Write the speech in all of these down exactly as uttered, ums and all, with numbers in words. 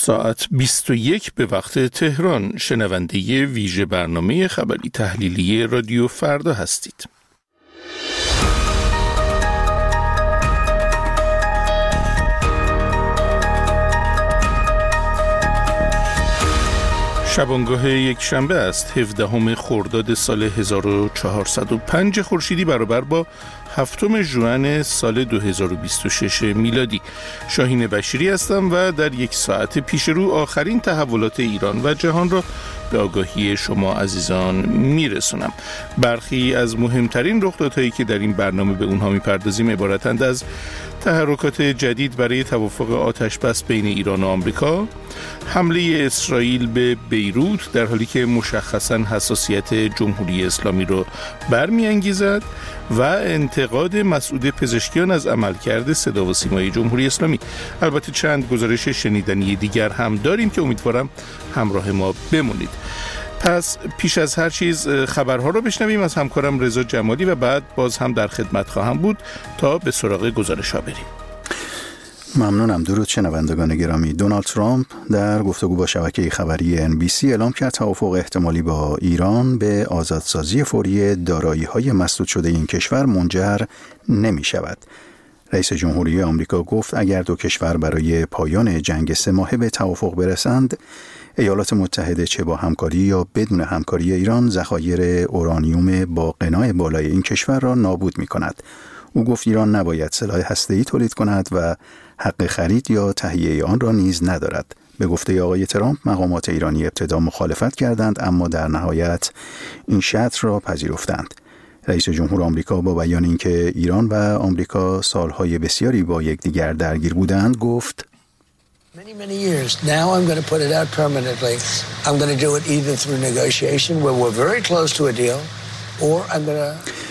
ساعت بیست و یک به وقت تهران شنونده ویژه برنامه خبری تحلیلی رادیو فردا هستید. شبانگاه یک شنبه است، هفدهم خرداد سال هزار و چهارصد و پنج خورشیدی برابر با هفتم ژوئن سال دو هزار و بیست و شش میلادی. شاهین بشیری هستم و در یک ساعت پیش رو آخرین تحولات ایران و جهان را به آگاهی شما عزیزان میرسونم. برخی از مهمترین رخدادهایی که در این برنامه به اونها میپردازیم عبارتند از تحرکات جدید برای توافق آتشبس بین ایران و آمریکا، حمله اسرائیل به بیروت در حالی که مشخصاً حساسیت جمهوری اسلامی رو برمی‌انگیزد و انتقاد مسعود پزشکیان از عملکرد صدا و سیمای جمهوری اسلامی. البته چند گزارش شنیدنی دیگر هم داریم که امیدوارم همراه ما بمونید. پس پیش از هر چیز خبرها رو بشنویم از همکارم رضا جمالی و بعد باز هم در خدمت خواهم بود تا به سراغ گزارش‌ها بریم. ممنونم. درود شنوندگان گرامی. دونالد ترامپ در گفتگو با شبکه خبری ان بی سی اعلام کرد توافق احتمالی با ایران به آزادسازی فوری دارایی‌های مسدود شده این کشور منجر نمی شود. رئیس جمهوری آمریکا گفت اگر دو کشور برای پایان جنگ سه ماهه به توافق برسند، ایالات متحده چه با همکاری یا بدون همکاری ایران ذخایر اورانیوم با غنای بالای این کشور را نابود می کند. او گفت ایران نباید سلاح هسته‌ای تولید کند و حق خرید یا تهیه آن را نیز ندارد. به گفته آقای ترامپ مقامات ایرانی ابتدا مخالفت کردند اما در نهایت این شرط را پذیرفتند. رئیس جمهور آمریکا با بیان اینکه ایران و آمریکا سالهای بسیاری با یکدیگر درگیر بودند گفت Many, many years. Now I'm going to put it out permanently. I'm going to do it either through negotiation where we're very close to a deal or I'm going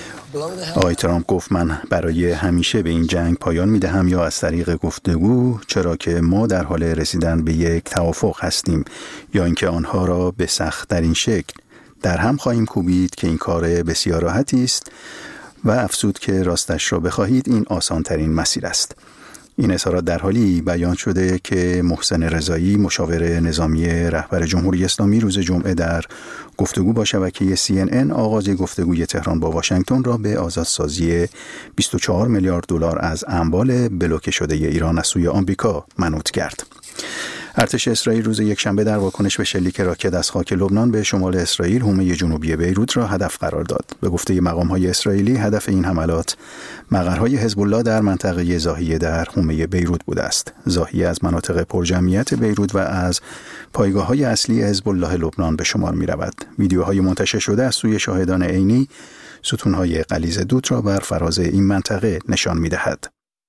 to آقای ترامپ گفت من برای همیشه به این جنگ پایان میدهم یا از طریق گفتگو، چرا که ما در حال رسیدن به یک توافق هستیم، یا اینکه آنها را به سخت در این شکل در هم خواهیم کوبید که این کار بسیار راحتی است و افزود که راستش را بخواهید این آسان ترین مسیر است. این اظهارات در حالی بیان شده که محسن رضایی مشاور نظامی رهبر جمهوری اسلامی روز جمعه در گفتگو با شبکه سی ان ان آغاز گفتگوی تهران با واشنگتن را به آزادسازی بیست و چهار میلیارد دلار از اموال بلوکه شده ایران از سوی آمریکا منوط کرد. ارتش اسرائیل روز یکشنبه در واکنش به شلیک راکت از خاک لبنان به شمال اسرائیل حومه جنوبی بیروت را هدف قرار داد. به گفته مقام‌های اسرائیلی هدف این حملات مقرهای حزب الله در منطقه زاهیه در حومه بیروت بوده است. زاهیه از مناطق پرجمعیت بیروت و از پایگاه‌های اصلی حزب الله لبنان به شمار می‌رود. ویدیوهای منتشر شده از سوی شاهدان عینی ستون‌های غلیظ دود را بر فراز این منطقه نشان می‌دهد.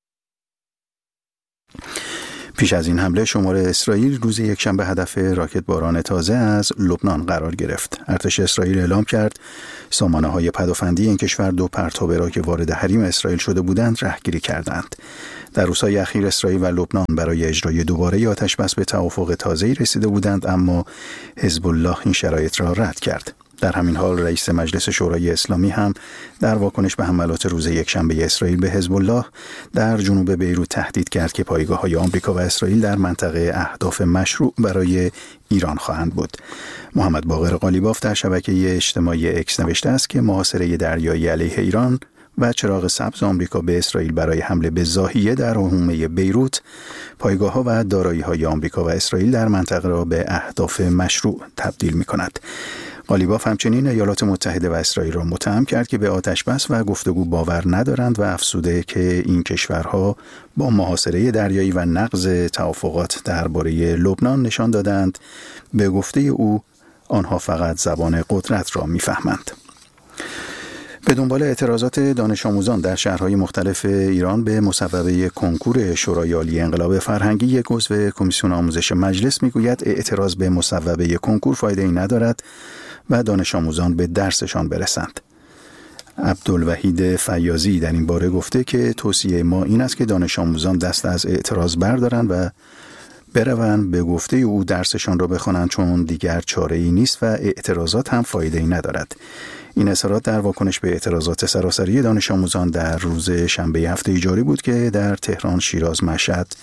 پیش از این حمله شمال اسرائیل روز یکشنبه هدف راکت باران تازه از لبنان قرار گرفت. ارتش اسرائیل اعلام کرد سامانه‌های پدافندی این کشور دو پرتاب را که وارد حریم اسرائیل شده بودند رهگیری کردند. در روزهای اخیر اسرائیل و لبنان برای اجرای دوباره آتشبس به توافق تازه‌ای رسیده بودند اما حزب الله این شرایط را رد کرد. در همین حال رئیس مجلس شورای اسلامی هم در واکنش به حملات روز یکشنبه اسرائیل به حزب الله در جنوب بیروت تهدید کرد که پایگاه‌های آمریکا و اسرائیل در منطقه اهداف مشروع برای ایران خواهند بود. محمد باقر قالیباف در شبکه اجتماعی اکس نوشته است که محاصره دریایی علیه ایران و چراغ سبز آمریکا به اسرائیل برای حمله به زاهیه در حومه بیروت پایگاه‌ها و دارایی‌های آمریکا و اسرائیل در منطقه را به اهداف مشروع تبدیل می‌کند. قالیباف همچنین ایالات متحده و اسرائیل را متهم کرد که به آتشبس و گفتگو باور ندارند و افزوده که این کشورها با محاصره دریایی و نقض توافقات درباره لبنان نشان دادند به گفته او آنها فقط زبان قدرت را می‌فهمند. به دنبال اعتراضات دانش آموزان در شهرهای مختلف ایران به مصوبه کنکور شورای عالی انقلاب فرهنگی، یک عضو کمیسیون آموزش مجلس میگوید اعتراض به مصوبه کنکور فایده‌ای ندارد و دانش آموزان به درسشان برسند. عبدالوحید فیاضی در این باره گفته که توصیه ما این است که دانش آموزان دست از اعتراض بردارند و بروند به گفته او درسشان را بخوانند چون دیگر چاره‌ای نیست و اعتراضات هم فایده‌ای ندارد. این اظهارات در واکنش به اعتراضات سراسری دانش آموزان در روز شنبه هفته جاری بود که در تهران، شیراز، مشهد،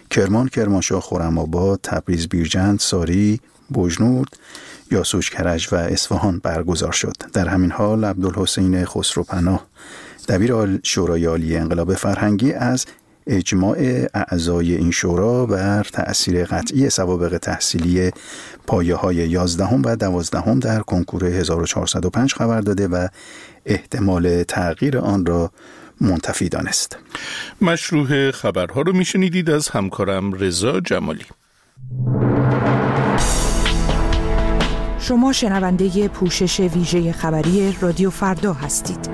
کرمان، کرمانشاه، خرم‌آباد، تبریز، بیرجند، ساری، بوجنورد، یاسوج کرج و اصفهان برگزار شد. در همین حال عبدالحسین خسروپناه دبیر شورای عالی انقلاب فرهنگی از اجماع اعضای این شورا بر تأثیر قطعی سوابق تحصیلی پایه‌های یازدهم و دوازدهم در کنکور هزار و چهارصد و پنج خبر داده و احتمال تغییر آن را منتفی دانست. مشروح خبرها رو میشنیدید از همکارم رضا جمالی. شما شنونده پوشش ویژه خبری رادیو فردا هستید.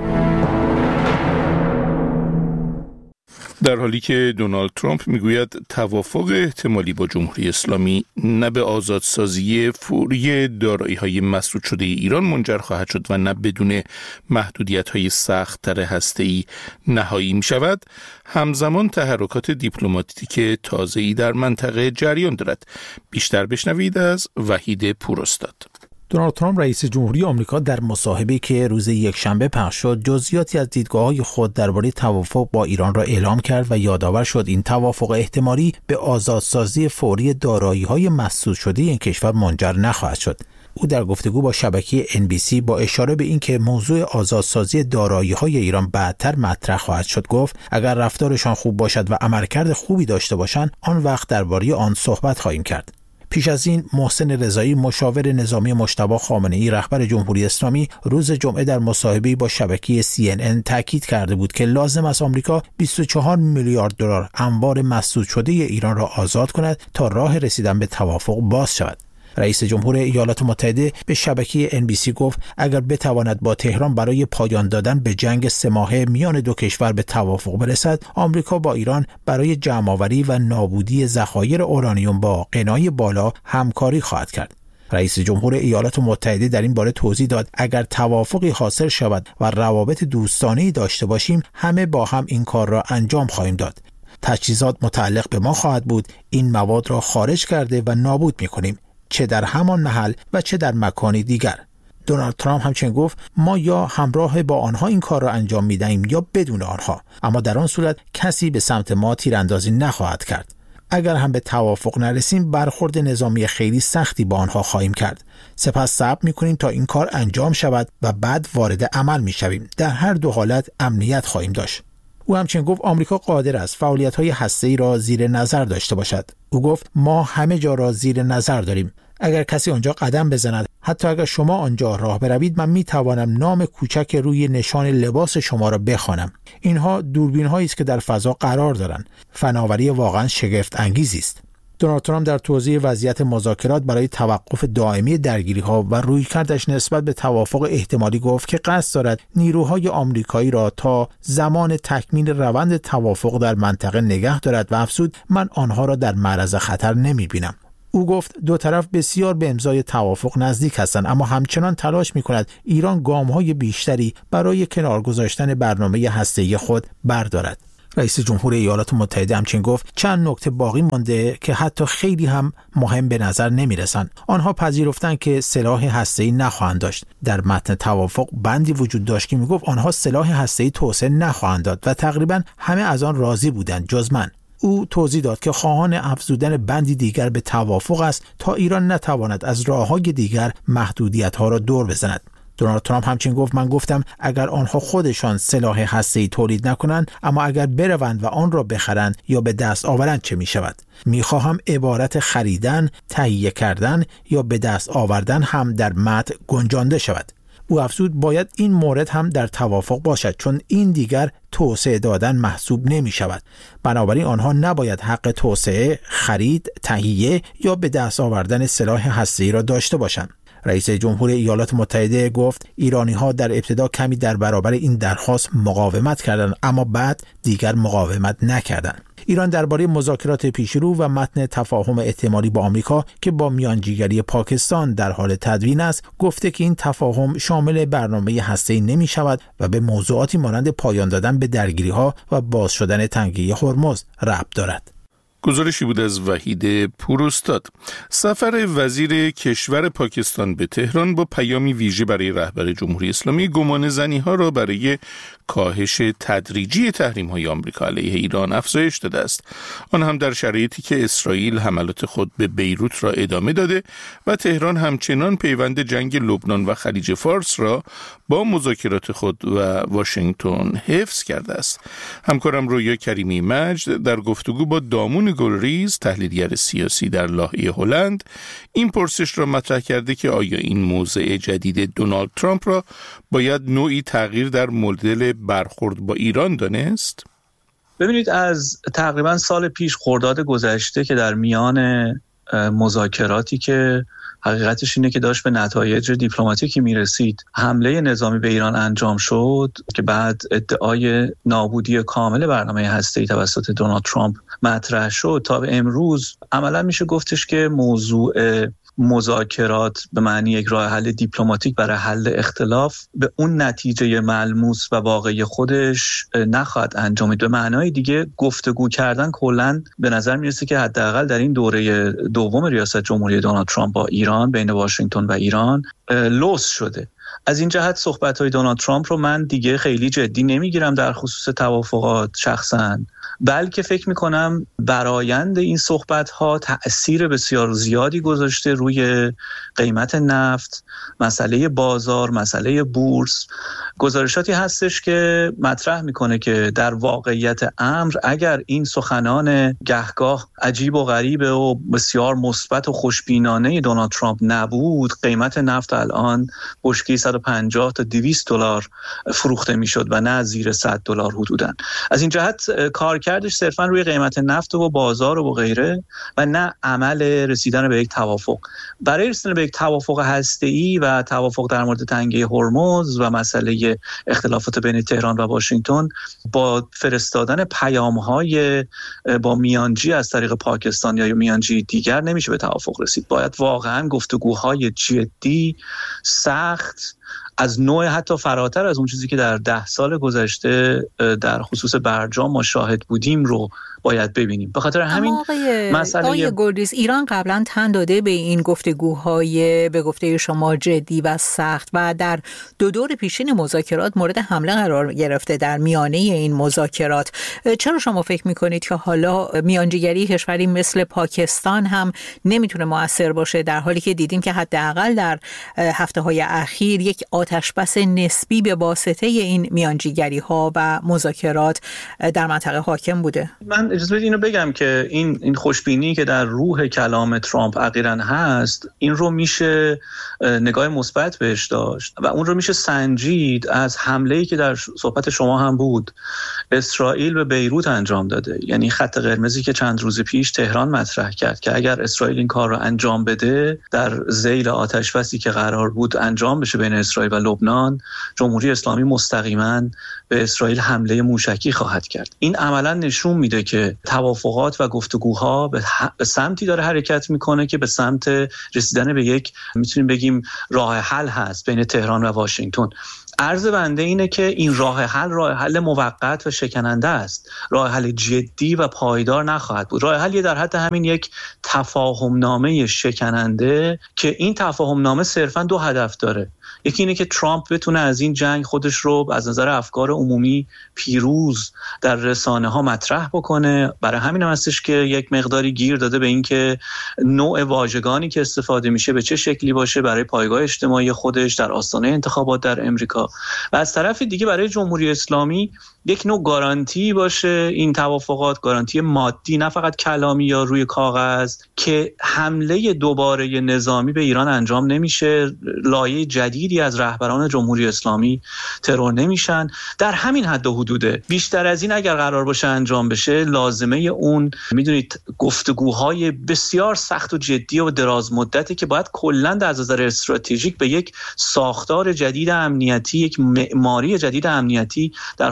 در حالی که دونالد ترامپ میگوید توافق احتمالی با جمهوری اسلامی نه به آزادسازی فوری دارایی‌های مسدود شده ایران منجر خواهد شد و نه بدون محدودیت‌های سخت‌تر هسته‌ای نهایی می‌شود، همزمان تحرکات دیپلماتیک تازه‌ای در منطقه جریان دارد. بیشتر بشنوید از وحید پوراستاد. دونالد ترامپ رئیس جمهوری آمریکا در مصاحبه‌ای که روز یکشنبه پخش شد جزئیاتی از دیدگاه‌های خود درباره توافق با ایران را اعلام کرد و یادآور شد این توافق احتمالی به آزادسازی فوری دارایی‌های مسدود شده این کشور منجر نخواهد شد. او در گفتگو با شبکه ان بی سی با اشاره به اینکه موضوع آزادسازی دارایی‌های ایران بعدتر مطرح خواهد شد گفت اگر رفتارشان خوب باشد و عملکرد خوبی داشته باشند آن وقت درباره آن صحبت خواهیم کرد. پیش از این محسن رضایی مشاور نظامی مجتبی خامنه‌ای رهبر جمهوری اسلامی روز جمعه در مصاحبه‌ای با شبکه سی ان ان تاکید کرده بود که لازم است آمریکا بیست و چهار میلیارد دلار انبار مسدود شده ایران را آزاد کند تا راه رسیدن به توافق باز شود. رئیس جمهور ایالات متحده به شبکه ان بی سی گفت اگر بتواند با تهران برای پایان دادن به جنگ سه ماهه میان دو کشور به توافق برسد، آمریکا با ایران برای جمع‌آوری و نابودی ذخایر اورانیوم با غنای بالا همکاری خواهد کرد. رئیس جمهور ایالات متحده در این باره توضیح داد اگر توافقی حاصل شود و روابط دوستانه‌ای داشته باشیم همه با هم این کار را انجام خواهیم داد. تجهیزات متعلق به ما خواهد بود، این مواد را خارج کرده و نابود می‌کنیم، چه در همان محل و چه در مکانی دیگر. دونالد ترامپ همچنین گفت ما یا همراه با آنها این کار را انجام می‌دهیم یا بدون آنها، اما در آن صورت کسی به سمت ما تیراندازی نخواهد کرد. اگر هم به توافق نرسیم برخورد نظامی خیلی سختی با آنها خواهیم کرد. سپس صبر می‌کنیم تا این کار انجام شود و بعد وارد عمل می‌شویم. در هر دو حالت امنیت خواهیم داشت. او همچنین گفت آمریکا قادر است فعالیت‌های هسته‌ای را زیر نظر داشته باشد. او گفت ما همه جا را زیر نظر داریم. اگر کسی آنجا قدم بزند، حتی اگر شما آنجا راه بروید، من می‌توانم نام کوچک روی نشان لباس شما را بخوانم. اینها دوربین‌هایی است که در فضا قرار دارند. فناوری واقعاً شگفت انگیزی است. دونالد ترامپ در توضیح وضعیت مذاکرات برای توقف دائمی درگیری‌ها و رویکردش نسبت به توافق احتمالی گفت که قصد دارد نیروهای آمریکایی را تا زمان تکمیل روند توافق در منطقه نگه دارد و افزود من آنها را در معرض خطر نمی‌بینم. او گفت دو طرف بسیار به امضای توافق نزدیک هستند اما همچنان تلاش می‌کند ایران گام‌های بیشتری برای کنار گذاشتن برنامه هسته‌ای خود بردارد. رئیس جمهور ایالات متحده همچنین گفت چند نکته باقی مانده که حتی خیلی هم مهم به نظر نمی‌رسند. آنها پذیرفتند که سلاح هسته‌ای نخواهند داشت. در متن توافق بندی وجود داشت که می‌گفت آنها سلاح هسته‌ای توسعه نخواهند داد و تقریباً همه از آن راضی بودند جز من. او توضیح داد که خواهان افزودن بندی دیگر به توافق است تا ایران نتواند از راه‌های دیگر محدودیت‌ها را دور بزند. دونالد ترامپ همچنین گفت من گفتم اگر آنها خودشان سلاح هسته‌ای تولید نکنند اما اگر بروند و آن را بخرند یا به دست آورند چه می شود؟ می خواهم عبارت خریدن، تهیه کردن یا به دست آوردن هم در متن گنجانده شود. او افزود باید این مورد هم در توافق باشد چون این دیگر توسعه دادن محسوب نمی شود. بنابراین آنها نباید حق توسعه، خرید، تهیه یا به دست آوردن سلاح هسته‌ای را داشته باشند. رئیس جمهور ایالات متحده گفت ایرانی‌ها در ابتدا کمی در برابر این درخواست مقاومت کردند اما بعد دیگر مقاومت نکردند. ایران درباره مذاکرات پیشرو و متن تفاهم احتمالی با آمریکا که با میانجیگری پاکستان در حال تدوین است گفته که این تفاهم شامل برنامه هسته‌ای نمی‌شود و به موضوعاتی مانند پایان دادن به درگیری‌ها و باز شدن تنگه هرمز ربط دارد. گزارشی بود از وحید پوراستاد. سفر وزیر کشور پاکستان به تهران با پیامی ویژه برای رهبر جمهوری اسلامی گمان زنی ها را برای کاهش تدریجی تحریم های آمریکا علیه ایران افزایش داده است. آن هم در شرایطی که اسرائیل حملات خود به بیروت را ادامه داده و تهران همچنان پیوند جنگ لبنان و خلیج فارس را با مذاکرات خود و واشنگتن حفظ کرده است. همکارم رویا کریمی مجد در گفتگو با دامون گلریز، تحلیلگر سیاسی در لاهه هلند، این پرسش را مطرح کرده که آیا این موضع جدید دونالد ترامپ را باید نوعی تغییر در مدل برخورد با ایران دانست؟ ببینید، از تقریبا سال پیش خرداد گذشته که در میان مذاکراتی که حقیقتش اینه که داشت به نتایج دیپلماتیکی میرسید، حمله نظامی به ایران انجام شد که بعد ادعای نابودی کامل برنامه هسته‌ای توسط دونالد ترامپ مطرح شد. تا به امروز عملا میشه گفتش که موضوع مذاکرات به معنی یک راه حل دیپلماتیک برای حل اختلاف به اون نتیجه ملموس و واقعی خودش نخواهد انجامید. به معنای دیگه گفتگو کردن کلاً به نظر میرسه که حداقل در این دوره دوم ریاست جمهوری دونالد ترامپ با ایران، بین واشنگتن و ایران، لوس شده. از این جهت صحبت‌های دونالد ترامپ رو من دیگه خیلی جدی نمیگیرم در خصوص توافقات شخصاً، بلکه فکر میکنم برآیند این صحبت‌ها تأثیر بسیار زیادی گذاشته روی قیمت نفت، مسئله بازار، مسئله بورس. گزارشاتی هستش که مطرح میکنه که در واقعیت امر اگر این سخنان گهگاه عجیب و غریبه و بسیار مثبت و خوشبینانه دونالد ترامپ نبود، قیمت نفت الان بشکه صد و پنجاه تا دویست دلار فروخته میشد و نه زیر صد دلار حدوداً. از این جهت کار کردش صرفا روی قیمت نفت و بازار و غیره و نه عمل رسیدن به یک توافق. برای رسیدن به یک توافق هسته‌ای و توافق در مورد تنگه هرمز و مسئله اختلافات بین تهران و واشنگتن با فرستادن پیام‌های با میانجی از طریق پاکستان یا میانجی دیگر نمیشه به توافق رسید. باید واقعا گفتگوهای جدی، سخت، از نوع حتی فراتر از اون چیزی که در ده سال گذشته در خصوص برجام ما شاهد بودیم رو باید ببینیم. به خاطر همین مسئله آقای گلریز، ایران قبلا تن داده به این گفتگوهای به گفته شما جدی و سخت و در دو دور پیشین مذاکرات مورد حمله قرار گرفته در میانه این مذاکرات. چرا شما فکر میکنید که حالا میانجیگری کشوری مثل پاکستان هم نمیتونه مؤثر باشه، در حالی که دیدیم که حداقل در هفته‌های اخیر یک آتشبس نسبی به واسطه این میانجیگری ها و مذاکرات در منطقه حاکم بوده؟ من اجازه بدید اینو بگم که این این خوشبینی که در روح کلام ترامپ اخیراً هست، این رو میشه نگاه مثبت بهش داشت و اون رو میشه سنجید از حمله‌ای که در صحبت شما هم بود اسرائیل به بیروت انجام داده. یعنی خط قرمزی که چند روز پیش تهران مطرح کرد که اگر اسرائیل این کار رو انجام بده، در ذیل آتشبسی که قرار بود انجام بشه بین اسرائیل و لبنان، جمهوری اسلامی مستقیما به اسرائیل حمله موشکی خواهد کرد. این عملا نشون میده که توافقات و گفتگوها به سمتی داره حرکت میکنه که به سمت رسیدن به یک، میتونیم بگیم، راه حل هست بین تهران و واشنگتن. عرض بنده اینه که این راه حل راه حل موقت و شکننده است. راه حل جدی و پایدار نخواهد بود. راه حل در حد همین یک تفاهم نامه شکننده که این تفاهم نامه صرفاً دو هدف داره. یکی اینه که ترامپ بتونه از این جنگ خودش رو از نظر افکار عمومی پیروز در رسانه ها مطرح بکنه. برای همین هم هستش که یک مقداری گیر داده به این که نوع واژگانی که استفاده میشه به چه شکلی باشه برای پایگاه اجتماعی خودش در آستانه انتخابات در امریکا، و از طرف دیگه برای جمهوری اسلامی یک نوع گارانتی باشه این توافقات، گارانتی مادی نه فقط کلامی یا روی کاغذ، که حمله دوباره نظامی به ایران انجام نمیشه، لایه جدیدی از رهبران جمهوری اسلامی ترور نمیشن. در همین حد و حدوده. بیشتر از این اگر قرار باشه انجام بشه، لازمه اون میدونید گفتگوهای بسیار سخت و جدی و دراز مدتی که باید کلاً از نظر استراتژیک به یک ساختار جدید امنیتی، یک معماری جدید امنیتی در خصوص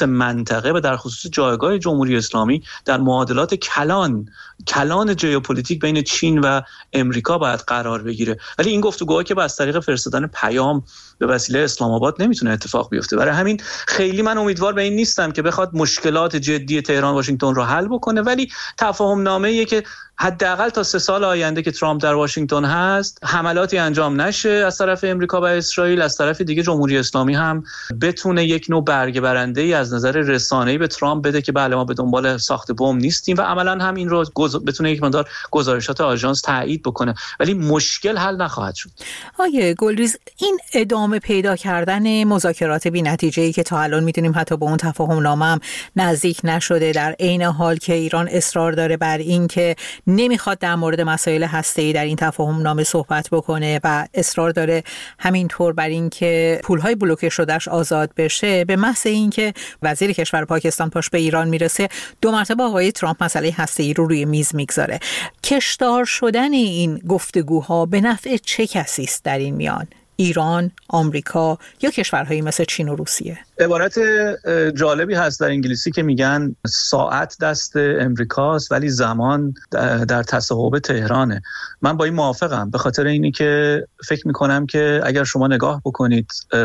منطقه و در خصوص جایگاه جمهوری اسلامی در معادلات کلان کلان ژئوپلیتیک بین چین و امریکا باید قرار بگیره. ولی این گفتگوها که با از طریق فرستادن پیام به وسیله اسلام آباد نمیتونه اتفاق بیفته. برای همین خیلی من امیدوار به این نیستم که بخواد مشکلات جدی تهران واشنگتن رو حل بکنه، ولی تفاهم نامه‌ایه که حداقل تا سه سال آینده که ترامپ در واشنگتن هست حملاتی انجام نشه از طرف امریکا و اسرائیل، از طرف دیگه جمهوری اسلامی هم بتونه یک نوع برگه برنده‌ای از نظر رسانه‌ای به ترامپ بده که بله ما به دنبال ساخت بمب نیستیم و عملاً هم این رو گز... بتونه یک مقدار گزارشات آژانس تایید بکنه، ولی مشکل حل نخواهد شد. آیه گلریز، این ادامه پیدا کردن مذاکرات بی‌نتیجه‌ای که تا الان می‌دونیم حتی به اون تفاهم نامه هم نزدیک نشده، در عین حال که ایران اصرار داره بر این که نمیخواد در مورد مسائل هسته‌ای در این تفاهم نامه صحبت بکنه و اصرار داره همینطور بر این که پولهای بلوکه شدهش آزاد بشه، به محض این که وزیر کشور پاکستان پاش به ایران میرسه دو مرتبه آقای ترامپ مسئله هسته‌ای رو روی میز میگذاره. کشدار شدن این گفتگوها به نفع چه کسی است در این میان؟ ایران، آمریکا یا کشورهایی مثل چین و روسیه؟ عبارت جالبی هست در انگلیسی که میگن ساعت دست امریکاست ولی زمان در تصاحب تهرانه. من با این موافقم، به خاطر اینی که فکر میکنم که اگر شما نگاه بکنید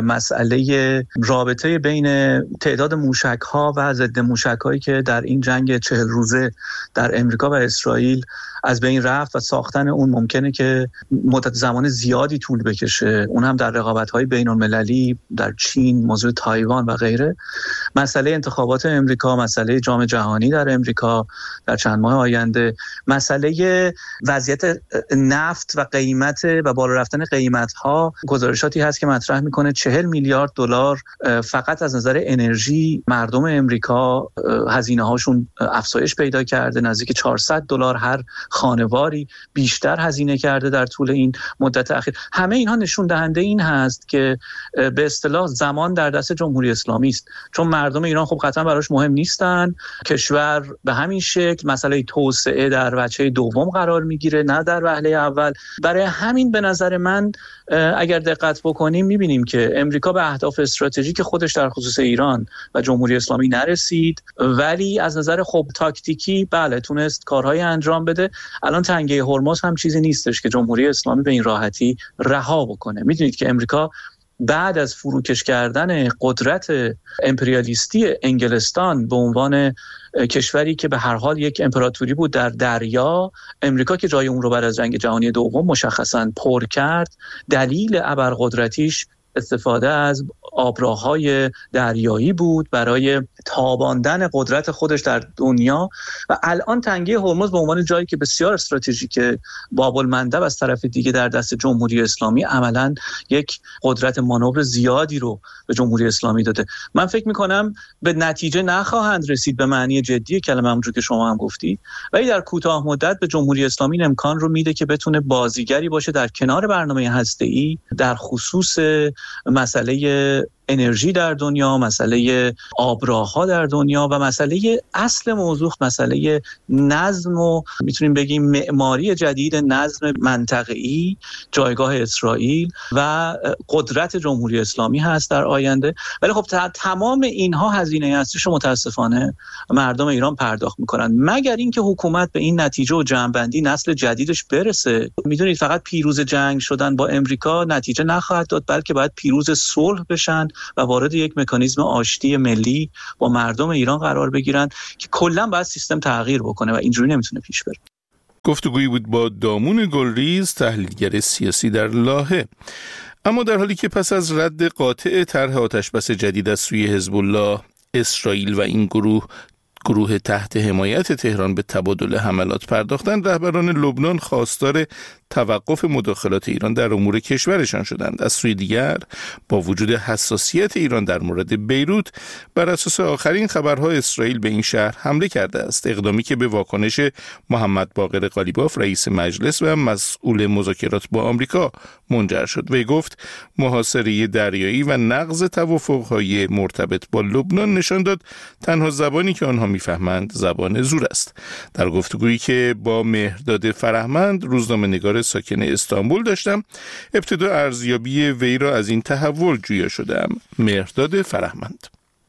مسئله رابطه بین تعداد موشک‌ها و ضد موشک‌هایی که در این جنگ چهل روزه در امریکا و اسرائیل از بین رفت و ساختن اون ممکنه که مدت زمان زیادی طول بکشه، اون هم در رقابت‌های بین‌المللی در چین، موضوع تایوان و غیره. مسئله انتخابات امریکا، مسئله جام جهانی در امریکا در چند ماه آینده، مسئله وضعیت نفت و قیمت و بالا رفتن قیمت‌ها. گزارشاتی هست که مطرح می‌کنه چهل میلیارد دلار فقط از نظر انرژی مردم امریکا هزینه‌هاشون افزایش پیدا کرده، نزدیک چهارصد دلار هر خانواری بیشتر هزینه کرده در طول این مدت اخیر. همه اینها نشون دهنده این هست که به اصطلاح زمان در دست جمهوری اسلامی است، چون مردم ایران خب قطعا براش مهم نیستن، کشور به همین شکل مسئله توسعه در وجه دوم قرار میگیره نه در وهله اول. برای همین به نظر من اگر دقت بکنیم میبینیم که امریکا به اهداف استراتژیک خودش در خصوص ایران و جمهوری اسلامی نرسید، ولی از نظر خب تاکتیکی بله تونست کارهای انجام بده. الان تنگه هرمز هم چیزی نیستش که جمهوری اسلامی به این راحتی رها بکنه. میدونید که امریکا بعد از فروکش کردن قدرت امپریالیستی انگلستان به عنوان کشوری که به هر حال یک امپراتوری بود در دریا، امریکا که جای اون رو بعد از جنگ جهانی دوم مشخصاً پر کرد، دلیل ابرقدرتیش استفاده از آبراهای دریایی بود برای تاباندن قدرت خودش در دنیا و الان تنگه هرمز به عنوان جایی که بسیار استراتژیک باب المندب از طرف دیگه در دست جمهوری اسلامی عملاً یک قدرت مانور زیادی رو به جمهوری اسلامی داده. من فکر میکنم به نتیجه نخواهند رسید به معنی جدی کلمه، همونجور که شما هم گفتی، ولی در کوتاه مدت به جمهوری اسلامی امکان رو میده که بتونه بازیگری باشه در کنار برنامه هسته‌ای در خصوص مسئله انرژی در دنیا، مسئله آبراها در دنیا و مسئله اصل موضوع مسئله نظم و میتونیم بگیم معماری جدید نظم منطقه‌ای، جایگاه اسرائیل و قدرت جمهوری اسلامی هست در آینده. ولی خب تمام اینها هزینه هستیش متاسفانه مردم ایران پرداخت میکنن، مگر اینکه حکومت به این نتیجه و جمع‌بندی نسل جدیدش برسه. میدونید فقط پیروز جنگ شدن با امریکا نتیجه نخواهد داد، بلکه باید پیروز صلح بشن و وارد یک مکانیزم آشتی ملی با مردم ایران قرار بگیرن که کلا باید سیستم تغییر بکنه و اینجوری نمیتونه پیش بره. گفتگویی بود با دامون گلریز، تحلیلگر سیاسی در لاهه. اما در حالی که پس از رد قاطع طرح آتشبس جدید از سوی حزب الله، اسرائیل و این گروه گروه تحت حمایت تهران به تبادل حملات پرداختند، رهبران لبنان خواستار توقف مداخلات ایران در امور کشورشان شدند. از سوی دیگر با وجود حساسیت ایران در مورد بیروت، بر اساس آخرین خبرها اسرائیل به این شهر حمله کرده است، اقدامی که به واکنش محمد باقر قالیباف رئیس مجلس و مسئول مذاکرات با آمریکا منجر شد. وی گفت محاصره دریایی و نقض توافق‌های مرتبط با لبنان نشان داد تنها زبانی که آنها میفهمند زبان زور است. در گفتگویی که با مهرداد فرهمند، روزنامه‌نگار ساکن استانبول داشتم، ابتدا ارزیابی وی را از این تحول جویا شدم. مهرداد فرهمند: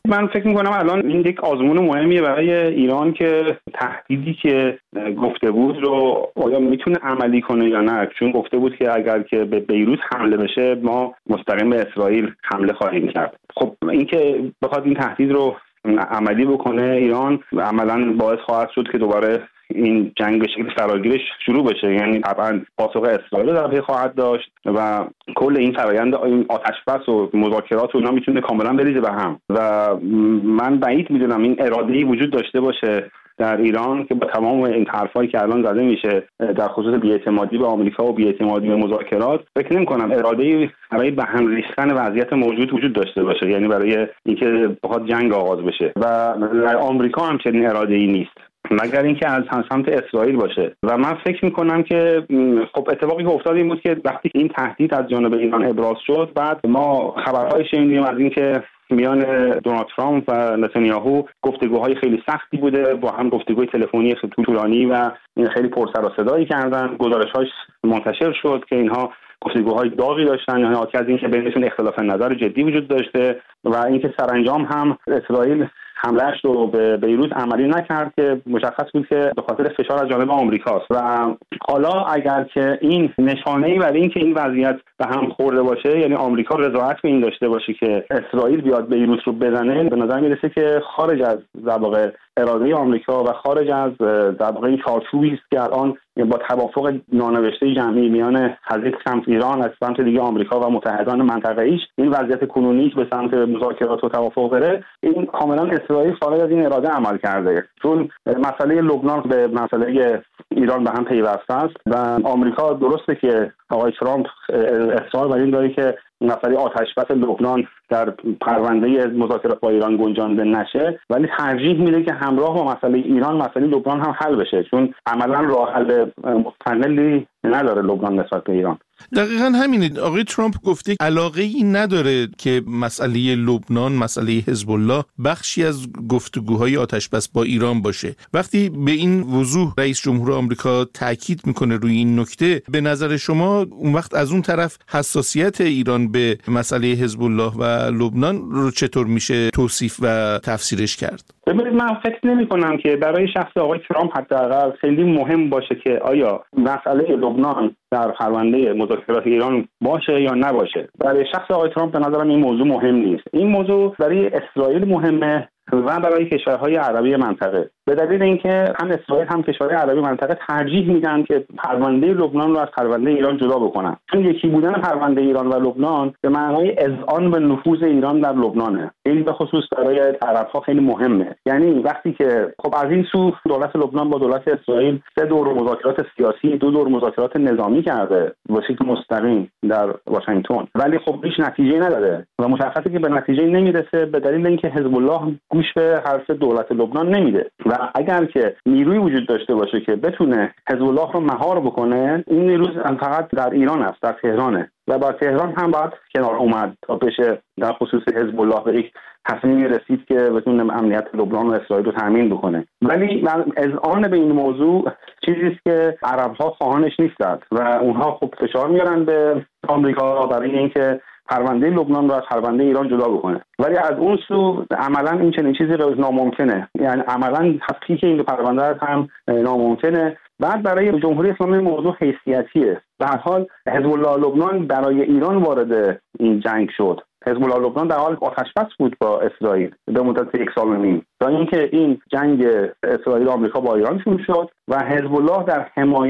من فکر میکنم الان این یک آزمون مهمیه برای ایران که تهدیدی که گفته بود رو آیا میتونه عملی کنه یا نه، چون گفته بود که اگر که به بیروت حمله بشه ما مستقیم به اسرائیل حمله خواهیم کرد. خب اینکه بخواد این تهدید رو عملی بکنه ایران عملاً باعث خواهد شد که دوباره این جنگ به شکل فراگیرش شروع بشه، یعنی طبعا پاسخ اسرائیل در پی خواهد داشت و کل این فرآیند این آتش بس و مذاکرات و اینا میتونه کاملا بریزه به هم و من بعید میدونم این اراده‌ای وجود داشته باشه در ایران که با تمام این حرفایی که الان زده میشه در خصوص بی‌اعتمادی به آمریکا و بی‌اعتمادی به مذاکرات، فکر نمی‌کنم اراده‌ای برای به هم ریختن وضعیت موجود وجود داشته باشه، یعنی برای اینکه بخواد جنگ آغاز بشه و در آمریکا هم چنین اراده‌ای نیست مگر اینکه از سمت اسرائیل باشه. و من فکر میکنم که خب اتفاقی که افتاد این بود که وقتی این تهدید از جانب ایران ابراز شد، بعد ما خبرهای شنیدیم از اینکه میان دونالد ترامپ و نتانیاهو گفتگوهای خیلی سختی بوده، با هم گفتگوی تلفنی خیلی طولانی و خیلی پر سر و صدایی کردن. گزارش‌هاش منتشر شد که اینها گفتگوهای داغی داشتن، یعنی حاکی از اینکه بینشون اختلاف نظر جدی وجود داشته و اینکه سرانجام هم اسرائیل حمله‌اش رو به بیروت عملی نکرد که مشخص بود که به خاطر فشار از جانب آمریکاست. و حالا اگر که این نشانه‌ای برای اینکه این وضعیت به هم خورده باشه، یعنی آمریکا رضایت به این داشته باشه که اسرائیل بیاد بیروت رو بزنه، به نظر میرسه که خارج از در واقع اراده آمریکا و خارج از در واقع این چارچوبی است که الان با توافق نانوشته جمعی میان از یک سمت ایران، از سمت دیگه آمریکا و متحدان منطقه‌ایش این وضعیت کنونی به سمت مذاکرات و توافق بره، این کاملا اسرائیل خارج از این اراده عمل کرده، چون مسئله لبنان به مسئله ایران به هم پیوسته است و آمریکا درسته که آقای ترامپ اصرار بر این داره که مسئله آتش بس لبنان در پرونده مذاکرات با ایران گنجانده نشه، ولی ترجیح میده که همراه با مسئله ایران مسئله لبنان هم حل بشه، چون عملا راه حل مستقلی نداره لبنان نسبت به ایران. دقیقاً همینه. آقای ترامپ گفته علاقه ای نداره که مسئله لبنان، مسئله حزب الله بخشی از گفتگوهای آتش بس با ایران باشه. وقتی به این وضوح رئیس جمهور آمریکا تاکید میکنه روی این نکته، به نظر شما اون وقت از اون طرف حساسیت ایران به مسئله حزب الله و لبنان رو چطور میشه توصیف و تفسیرش کرد؟ ببینید، من فکر نمی کنم که برای شخص آقای ترامپ حداقل خیلی مهم باشه که آیا مسئله لبنان در پرونده مذاکرات ایران باشه یا نباشه. برای شخص آقای ترامپ به نظرم این موضوع مهم نیست. این موضوع برای اسرائیل مهمه و برای کشورهای عربی منطقه، به دلیل اینکه هم اسرائیل هم کشورهای عربی منطقه ترجیح میدن که پرونده لبنان رو از پرونده ایران جدا بکنن، چون یکی بودن پرونده ایران و لبنان به معنای اذعان به نفوذ ایران در لبنانه. این به خصوص برای طرف‌ها خیلی مهمه. یعنی وقتی که خب از این سو دولت لبنان با دولت اسرائیل سه دور مذاکرات سیاسی، دو دور مذاکرات نظامی کرده به شکل مستقیم در واشنگتن، ولی خب هیچ نتیجه نداده و مشخصه که به نتیجه نمیرسه به دلیل اینکه حزب الله گوش به حرف دولت لبنان نمیده. و اگر که نیروی وجود داشته باشه که بتونه حزب الله رو مهار بکنه، این نیروی فقط در ایران است، در تهرانه و با تهران هم باید کنار اومد تا بشه در خصوص حزب الله به یک تصمیمی رسید که بتونه امنیت لبنان و اسرائیل رو تامین بکنه. ولی اذعان به این موضوع چیزی است که عرب‌ها خواهانش نیستند و اونها خب فشار میارن به آمریکا برای اینکه پرونده لبنان رو از پرونده ایران جدا بکنه، ولی از اون سو عملا این چنین چیزی رو ناممکنه، یعنی عملا تفکیک این دو پرونده هم ناممکنه. بعد برای جمهوری اسلامی موضوع حیثیتیه. به هر حال حزب الله لبنان برای ایران وارد این جنگ شد. حزب الله لبنان در حال آتش بس بود با اسرائیل به مدت یک سال و نیم، تا اینکه این جنگ اسرائیل و آمریکا با ایران شروع شد و حزب الله در حمایت